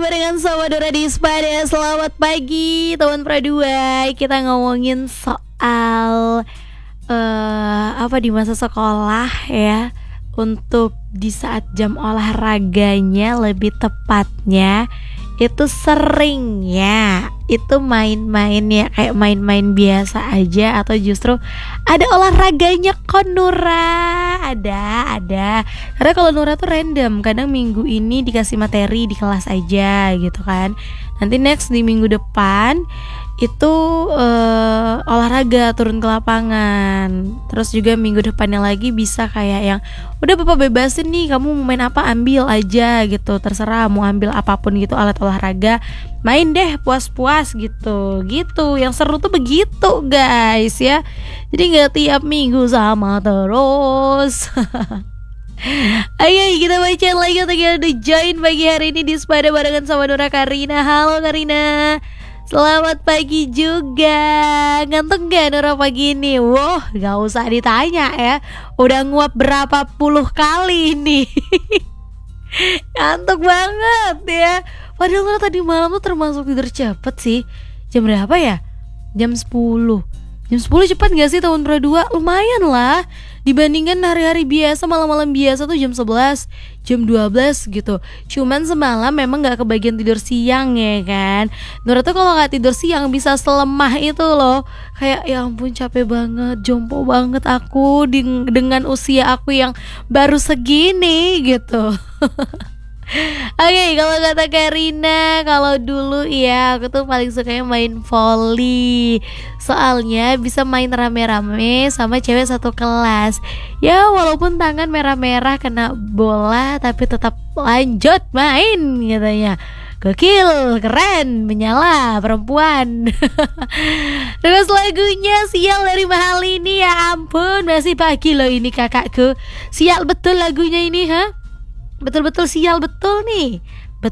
barengan sama Dora di Spada. Selamat pagi teman Pradua. Kita ngomongin soal apa di masa sekolah ya. Untuk di saat jam olahraganya, lebih tepatnya itu seringnya itu main-main ya, kayak main-main biasa aja, atau justru ada olahraganya kon Nura? Ada. Karena kalau Nura tuh random, kadang minggu ini dikasih materi di kelas aja gitu kan. Nanti next di minggu depan itu olahraga, turun ke lapangan. Terus juga minggu depannya lagi bisa kayak yang udah Bapak bebasin nih, kamu mau main apa ambil aja gitu, terserah mau ambil apapun gitu alat olahraga, main deh puas-puas gitu. Yang seru tuh begitu guys ya. Jadi gak tiap minggu sama terus. Ayo kita bacain lagi untuk yang udah join pagi hari ini di Spada barengan sama Nura Karina. Halo Karina, selamat pagi juga. Ngantuk gak Nura pagi ini? Wah, gak usah ditanya ya, udah nguap berapa puluh kali ini. Ngantuk banget ya. Padahal Nura tadi malam tuh termasuk tidur cepet sih. Jam berapa ya? Jam 10. Jam 10 cepat gak sih tahun Pradua? Lumayan lah, dibandingkan hari-hari biasa, malam-malam biasa tuh jam 11, jam 12 gitu. Cuman semalam memang gak kebagian tidur siang ya kan. Nura tuh kalau gak tidur siang bisa selemah itu loh. Kayak ya ampun capek banget, jompo banget aku dengan usia aku yang baru segini gitu. Oke, kalau kata Karina, kalau dulu ya aku tuh paling sukanya main volley. Soalnya bisa main rame-rame sama cewek satu kelas. Ya walaupun tangan merah-merah kena bola, tapi tetap lanjut main katanya. Gokil, keren, menyala perempuan. Terus lagunya sial dari Mahal ini, ya ampun masih pagi loh ini kakakku. Sial betul lagunya ini ha. Betul-betul sial, betul nih.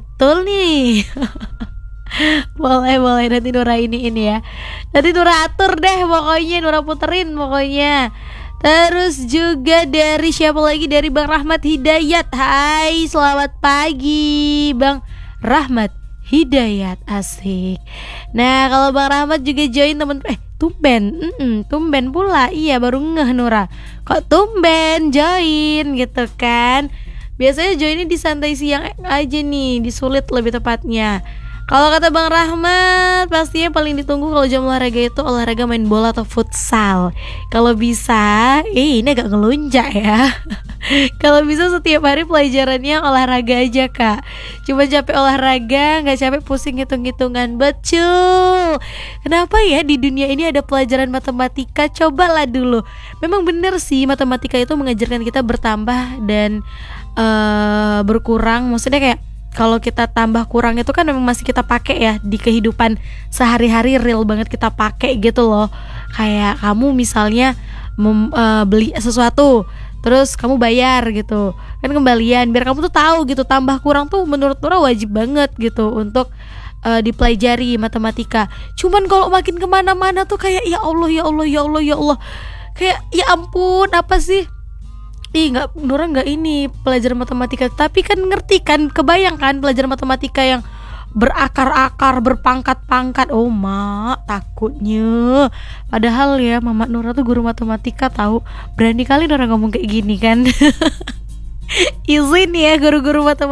Boleh nanti Nura ini ya. Nanti Nura atur deh pokoknya, Nura puterin pokoknya. Terus juga dari siapa lagi? Dari Bang Rahmat Hidayat. Hai, selamat pagi Bang Rahmat Hidayat, asik. Nah kalau Bang Rahmat juga join temen tumben pula. Iya baru ngeh Nura, kok tumben join gitu kan. Biasanya joinnya di santai siang aja nih, di sulit lebih tepatnya. Kalau kata Bang Rahmat, pastinya paling ditunggu kalau jam olahraga itu olahraga main bola atau futsal. Kalau bisa, ini agak ngelunjak ya. Kalau bisa setiap hari pelajarannya olahraga aja kak. Cuma capek olahraga, gak capek pusing hitung-hitungan. Betul. Kenapa ya di dunia ini ada pelajaran matematika? Cobalah dulu. Memang bener sih, matematika itu mengajarkan kita bertambah dan berkurang. Maksudnya kayak kalau kita tambah kurang itu kan memang masih kita pakai ya di kehidupan sehari-hari, real banget kita pakai gitu loh. Kayak kamu misalnya beli sesuatu, terus kamu bayar gitu kan, kembalian biar kamu tuh tahu gitu, tambah kurang tuh menurut Nura wajib banget gitu untuk dipelajari matematika. Cuman kalau makin kemana-mana tuh kayak ya Allah kayak ya ampun apa sih. Nura nggak ini pelajaran matematika, tapi kan ngerti kan, kebayang kan pelajaran matematika yang berakar-akar, berpangkat-pangkat. Oh mak, takutnya. Padahal ya mama Nura tuh guru matematika tahu. Berani kali Nura ngomong kayak gini kan. Izin ya guru-guru matematika.